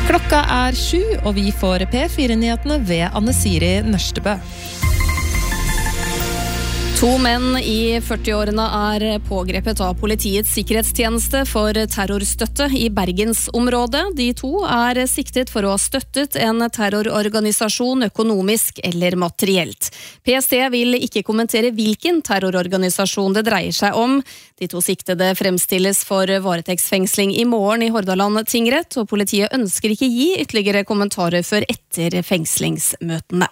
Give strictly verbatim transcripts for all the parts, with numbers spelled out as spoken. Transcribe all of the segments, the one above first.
Klokka er sju, og vi får P fire-nyhetene ved Anne Siri Nørstebø. To menn i førti-årene er pågrepet av politiets sikkerhetstjeneste for terrorstøtte i Bergensområdet. De to er siktet for å ha støttet en terrororganisasjon økonomisk eller materielt. P S T vil ikke kommentere hvilken terrororganisasjon det dreier seg om. De to siktede fremstilles for varetektsfengsling i morgen i Hordaland tingrett, og politiet ønsker ikke gi ytterligere kommentarer før etter fengslingsmøtene.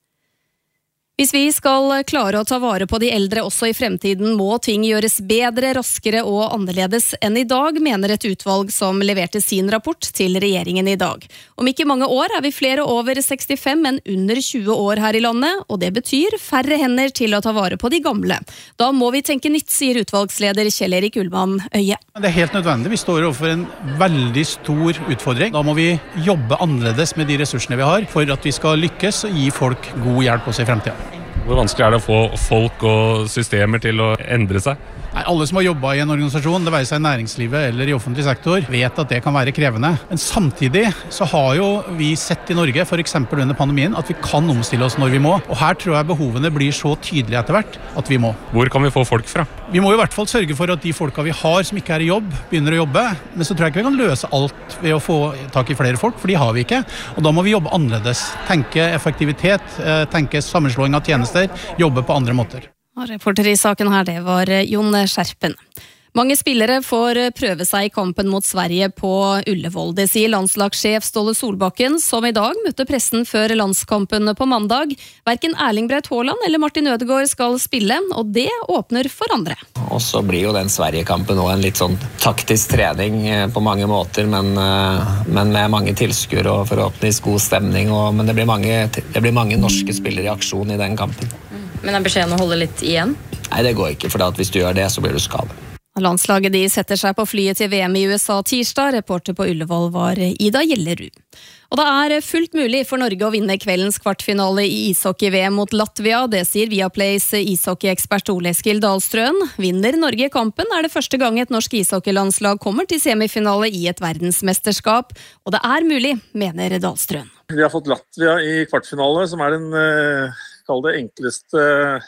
Hvis vi skal klare å ta vare på de eldre også i fremtiden, må ting gjøres bedre, raskere og annerledes enn i dag, mener et utvalg som leverte sin rapport til regjeringen i dag. Om ikke mange år er vi flere over sekstifem enn under tjue år her i landet, og det betyr færre hender til å ta vare på de gamle. Da må vi tenke nytt, sier utvalgsleder Kjell Erik Ullmann Øye. Det er helt nødvendig. Vi står overfor en veldig stor utfordring. Da må vi jobbe annerledes med de ressursene vi har, for at vi skal lykkes og gi folk god hjelp også i fremtiden. Hvor vanskelig er det å få folk og systemer til å endre seg? Alle som har jobbet i en organisasjon, det være seg i næringslivet eller i offentlig sektor, vet at det kan være krevende. Men samtidig så har jo vi sett i Norge, for eksempel under pandemien, at vi kan omstille oss når vi må. Og her tror jeg behovene blir så tydelige etter hvert at vi må. Hvor kan vi få folk fra? Vi må i hvert fall sørge for at de folka vi har som ikke er i jobb, begynner å jobbe. Men så tror jeg ikke vi kan løse alt ved å få tak i flere folk, for de har vi ikke. Og da må vi jobbe annerledes. Tenke effektivitet, tenke sammenslåing av tjenester, jobbe på andre måter. Reporter i saken her, det var Jon Skjerpen. Mange spillere får prøve seg i kampen mot Sverige på Ullevål. Det sier landslagssjef Ståle Solbakken, som i dag møtte pressen før landskampen på mandag. Hverken Erling Braut Haaland eller Martin Ødegaard skal spille, og det åpner for andre. Og så blir jo den Sverige-kampen også en litt sånn taktisk trening på mange måter, men, men med mange tilskuere og forhåpentligvis god stemning. Og, men det blir, mange, det blir mange norske spillere i aksjon i den kampen. Men er beskjeden å holde litt igjen? Nei, det går ikke, for hvis du gjør det, så blir du skadet. Landslaget de setter seg på flyet til V M i U S A tirsdag. Reporter på Ullevål var Ida Gjellerud. Og det er fullt mulig for Norge å vinne kveldens kvartfinale i ishockey-V M mot Latvia. Det sier Viaplays ishockey-ekspert Ole Eskil Dahlstrøm. Vinner Norge kampen, er det første gang et norsk ishockeylandslag kommer til semifinale i et verdensmesterskap. Og det er mulig, mener Dahlstrøm. Vi har fått Latvia i kvartfinale, som er den kall det enkleste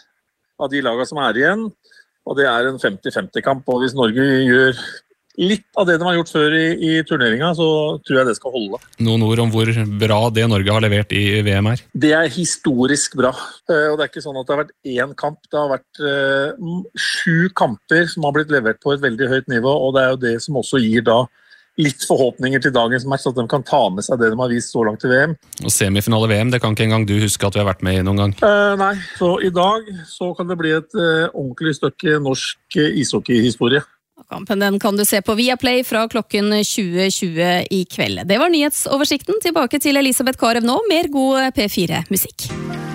av de lagene som er igjen. Og det er en femti-femti-kamp, og hvis Norge gjør litt av det de har gjort før i, i turneringen, så tror jeg det skal holde. Noen ord om hvor bra det Norge har levert i V M er? Det er historisk bra, og det er ikke sånn at det har vært én kamp, det har vært uh, sju kamper som har blitt levert på et veldig høyt nivå, og det er jo det som også gir da litt forhåpninger til dagens match, at de kan ta med seg det de har vist så langt i V M. Og semifinale V M, det kan ikke engang du huske at vi har vært med i noen gang? Uh, nei, så i dag så kan det bli et uh, ordentlig stykke norsk uh, ishockeyhistorie. Kampen den kan du se på Viaplay fra klokken tjue tjue i kveld. Det var nyhetsoversikten. Tilbake til Elisabeth Karev nå, mer god P fire-musikk.